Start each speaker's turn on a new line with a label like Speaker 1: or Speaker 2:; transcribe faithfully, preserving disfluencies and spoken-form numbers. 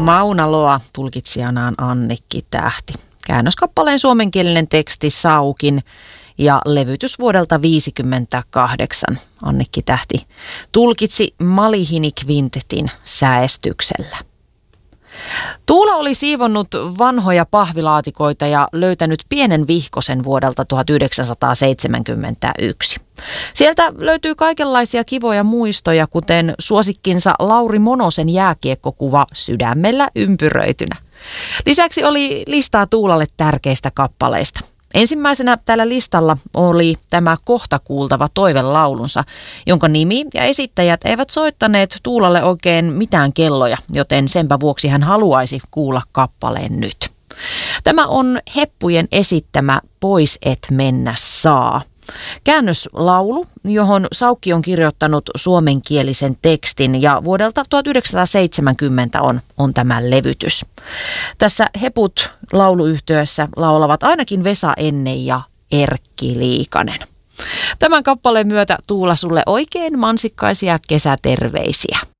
Speaker 1: Mauna Loa, tulkitsijanaan Annikki Tähti. Käännöskappaleen suomenkielinen teksti Saukin ja levytys vuodelta viisikymmentäkahdeksan. Annikki Tähti tulkitsi Malihini Kvintetin säestyksellä. Tuula oli siivonnut vanhoja pahvilaatikoita ja löytänyt pienen vihkosen vuodelta tuhatyhdeksänsataaseitsemänkymmentäyksi. Sieltä löytyy kaikenlaisia kivoja muistoja, kuten suosikkinsa Lauri Monosen jääkiekkokuva Sydämellä ympyröitynä. Lisäksi oli listaa Tuulalle tärkeistä kappaleista. Ensimmäisenä tällä listalla oli tämä kohta kuultava toivelaulunsa, jonka nimi ja esittäjät eivät soittaneet Tuulalle oikein mitään kelloja, joten senpä vuoksi hän haluaisi kuulla kappaleen nyt. Tämä on Heppujen esittämä Pois et mennä saa. Käännöslaulu, johon Saukki on kirjoittanut suomenkielisen tekstin ja vuodelta tuhatyhdeksänsataaseitsemänkymmentä on, on tämä levytys. Tässä Heput lauluyhtyössä laulavat ainakin Vesa Enne ja Erkki Liikanen. Tämän kappaleen myötä Tuula sulle oikein mansikkaisia kesäterveisiä.